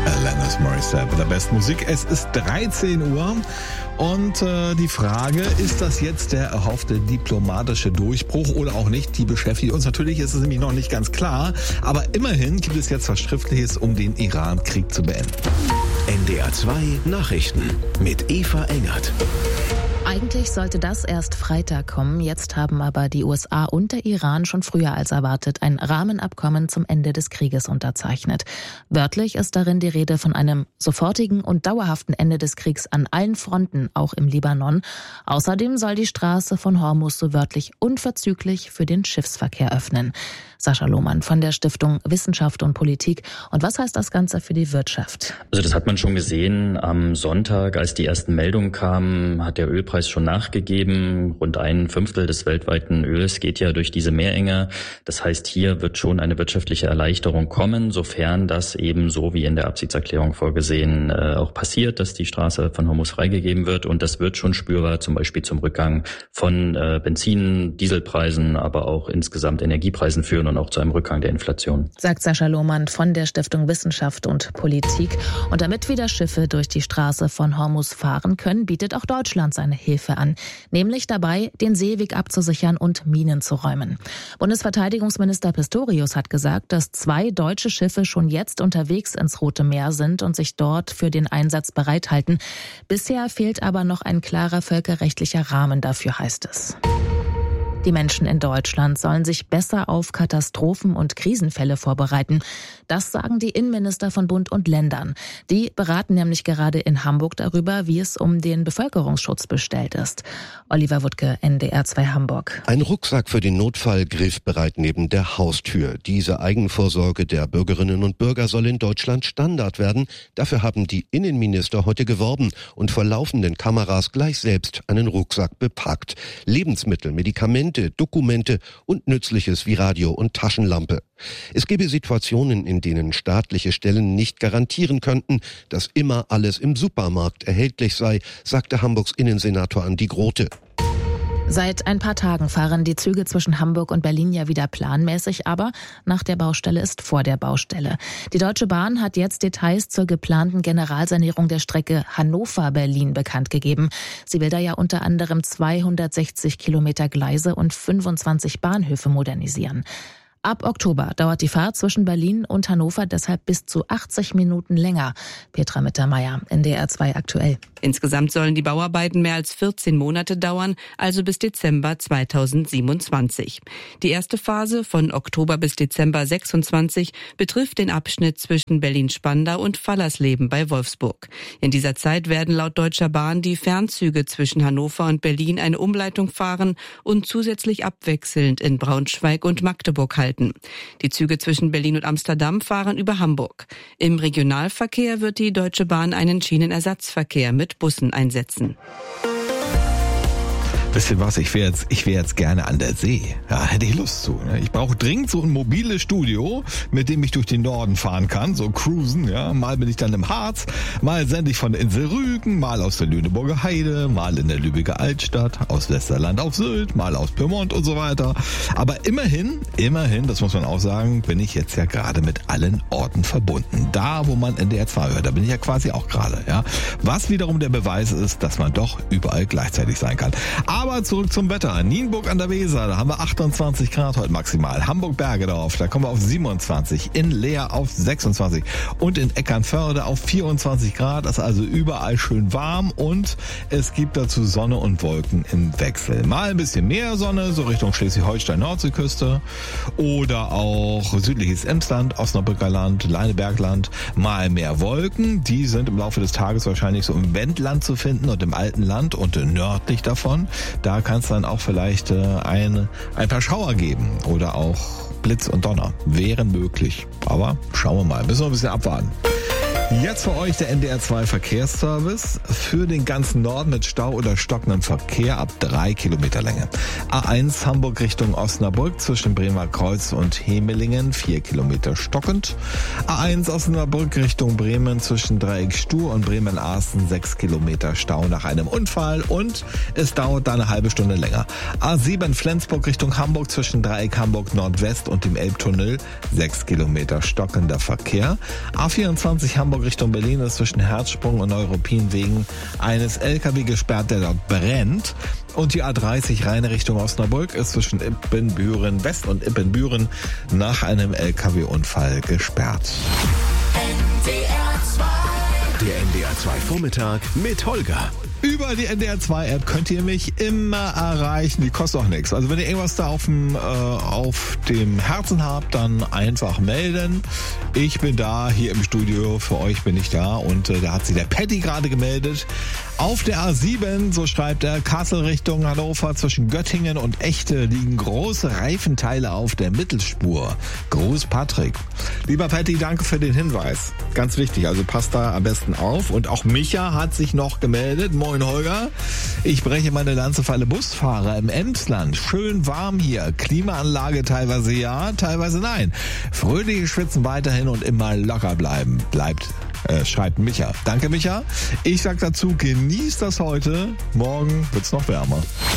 Alanis Morissette mit der besten Musik. Es ist 13 Uhr und die Frage, ist das jetzt der erhoffte diplomatische Durchbruch oder auch nicht? Die beschäftigt uns natürlich, ist es nämlich noch nicht ganz klar. Aber immerhin gibt es jetzt was Schriftliches, um den Iran-Krieg zu beenden. NDR 2 Nachrichten mit Eva Engert. Eigentlich sollte das erst Freitag kommen. Jetzt haben aber die USA und der Iran schon früher als erwartet ein Rahmenabkommen zum Ende des Krieges unterzeichnet. Wörtlich ist darin die Rede von einem sofortigen und dauerhaften Ende des Kriegs an allen Fronten, auch im Libanon. Außerdem soll die Straße von Hormuz so wörtlich unverzüglich für den Schiffsverkehr öffnen. Sascha Lohmann von der Stiftung Wissenschaft und Politik. Und was heißt das Ganze für die Wirtschaft? Also das hat man schon gesehen. Am Sonntag, als die ersten Meldungen kamen, hat der Ölpreis schon nachgegeben. Rund 1/5 des weltweiten Öls geht ja durch diese Meerenge. Das heißt, hier wird schon eine wirtschaftliche Erleichterung kommen, sofern das eben so wie in der Absichtserklärung vorgesehen auch passiert, dass die Straße von Hormuz freigegeben wird. Und das wird schon spürbar, zum Beispiel zum Rückgang von Benzin, Dieselpreisen, aber auch insgesamt Energiepreisen führen und auch zu einem Rückgang der Inflation. Sagt Sascha Lohmann von der Stiftung Wissenschaft und Politik. Und damit wieder Schiffe durch die Straße von Hormuz fahren können, bietet auch Deutschland seine Hilfe an. Nämlich dabei, den Seeweg abzusichern und Minen zu räumen. Bundesverteidigungsminister Pistorius hat gesagt, dass 2 deutsche Schiffe schon jetzt unterwegs ins Rote Meer sind und sich dort für den Einsatz bereithalten. Bisher fehlt aber noch ein klarer völkerrechtlicher Rahmen dafür, heißt es. Die Menschen in Deutschland sollen sich besser auf Katastrophen und Krisenfälle vorbereiten. Das sagen die Innenminister von Bund und Ländern. Die beraten nämlich gerade in Hamburg darüber, wie es um den Bevölkerungsschutz bestellt ist. Oliver Wuttke, NDR 2 Hamburg. Ein Rucksack für den Notfall griffbereit neben der Haustür. Diese Eigenvorsorge der Bürgerinnen und Bürger soll in Deutschland Standard werden. Dafür haben die Innenminister heute geworben und vor laufenden Kameras gleich selbst einen Rucksack bepackt. Lebensmittel, Medikamente, Dokumente und Nützliches wie Radio und Taschenlampe. Es gebe Situationen, in denen staatliche Stellen nicht garantieren könnten, dass immer alles im Supermarkt erhältlich sei, sagte Hamburgs Innensenator Andi Grote. Seit ein paar Tagen fahren die Züge zwischen Hamburg und Berlin ja wieder planmäßig, aber nach der Baustelle ist vor der Baustelle. Die Deutsche Bahn hat jetzt Details zur geplanten Generalsanierung der Strecke Hannover-Berlin bekannt gegeben. Sie will da ja unter anderem 260 Kilometer Gleise und 25 Bahnhöfe modernisieren. Ab Oktober dauert die Fahrt zwischen Berlin und Hannover deshalb bis zu 80 Minuten länger. Petra Mittermeier, NDR 2 aktuell. Insgesamt sollen die Bauarbeiten mehr als 14 Monate dauern, also bis Dezember 2027. Die erste Phase von Oktober bis Dezember 26 betrifft den Abschnitt zwischen Berlin-Spandau und Fallersleben bei Wolfsburg. In dieser Zeit werden laut Deutscher Bahn die Fernzüge zwischen Hannover und Berlin eine Umleitung fahren und zusätzlich abwechselnd in Braunschweig und Magdeburg halten. Die Züge zwischen Berlin und Amsterdam fahren über Hamburg. Im Regionalverkehr wird die Deutsche Bahn einen Schienenersatzverkehr mit Bussen einsetzen. Wisst ihr was, ich wäre jetzt gerne an der See. Ja, hätte ich Lust zu. Ne? Ich brauche dringend so ein mobiles Studio, mit dem ich durch den Norden fahren kann, so cruisen. Ja, mal bin ich dann im Harz, mal sende ich von der Insel Rügen, mal aus der Lüneburger Heide, mal in der Lübecker Altstadt, aus Westerland auf Sylt, mal aus Pyrmont und so weiter. Aber immerhin, das muss man auch sagen, bin ich jetzt ja gerade mit allen Orten verbunden. Da, wo man NDR 2 hört, da bin ich ja quasi auch gerade. Ja, was wiederum der Beweis ist, dass man doch überall gleichzeitig sein kann. Aber zurück zum Wetter. Nienburg an der Weser, da haben wir 28 Grad heute maximal. Hamburg-Bergedorf, da kommen wir auf 27. In Leer auf 26. Und in Eckernförde auf 24 Grad. Das ist also überall schön warm. Und es gibt dazu Sonne und Wolken im Wechsel. Mal ein bisschen mehr Sonne, so Richtung Schleswig-Holstein-Nordseeküste. Oder auch südliches Emsland, Osnabrücker Land, Leinebergland. Mal mehr Wolken. Die sind im Laufe des Tages wahrscheinlich so im Wendland zu finden und im alten Land und nördlich davon. Da kann es dann auch vielleicht ein paar Schauer geben oder auch Blitz und Donner. Wären möglich. Aber schauen wir mal. Müssen wir ein bisschen abwarten. Jetzt für euch der NDR 2 Verkehrsservice für den ganzen Norden mit Stau oder stockendem Verkehr ab 3 Kilometer Länge. A1 Hamburg Richtung Osnabrück zwischen Bremer Kreuz und Hemelingen 4 Kilometer stockend. A1 Osnabrück Richtung Bremen zwischen Dreieck Stuhr und Bremen-Arsten 6 Kilometer Stau nach einem Unfall und es dauert da eine halbe Stunde länger. A7 Flensburg Richtung Hamburg zwischen Dreieck Hamburg Nordwest und dem Elbtunnel 6 Kilometer stockender Verkehr. A24 Hamburg Hamburg Richtung Berlin ist zwischen Herzsprung und Neuruppin wegen eines LKW gesperrt, der dort brennt. Und die A30 Rhein Richtung Osnabrück ist zwischen Ippenbüren West und Ippenbüren nach einem LKW-Unfall gesperrt. Der NDR 2 Vormittag mit Holger. Über die NDR 2 App könnt ihr mich immer erreichen. Die kostet auch nichts. Also wenn ihr irgendwas da auf dem Herzen habt, dann einfach melden. Ich bin da, hier im Studio. Für euch bin ich da. Und da hat sich der Patty gerade gemeldet. Auf der A7, so schreibt er, Kassel Richtung Hannover zwischen Göttingen und Echte liegen große Reifenteile auf der Mittelspur. Gruß Patrick. Lieber Patty, danke für den Hinweis. Ganz wichtig, also passt da am besten auf. Und auch Micha hat sich noch gemeldet. Moin Holger. Ich breche meine Lanze für alle Busfahrer im Emsland. Schön warm hier. Klimaanlage teilweise ja, teilweise nein. Fröhliche Schwitzen weiterhin und immer locker bleiben. Schreibt Micha. Danke Micha. Ich sag dazu, genießt das heute. Morgen wird's noch wärmer.